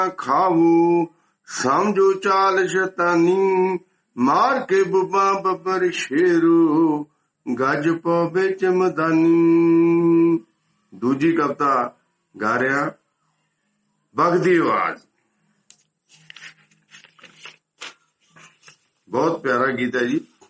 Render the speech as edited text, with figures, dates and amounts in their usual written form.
ਖਾਵੋ ਸਮਝੋ ਚਾਲ ਸ਼ੈਤਾਨੀ, ਮਾਰ ਕੇ ਬੁੱਬਾ ਬੱਬਰ ਸ਼ੇਰੂ ਗੱਜ ਪਵੇ ਚਮਦਾਨੀ। ਦੂਜੀ ਕਵਿਤਾ ਗਾ ਰਿਹਾ ਵਗਦੀ ਆਵਾਜ਼। ਬਹੁਤ ਪਿਆਰਾ ਗੀਤ ਹੈ ਜੀ।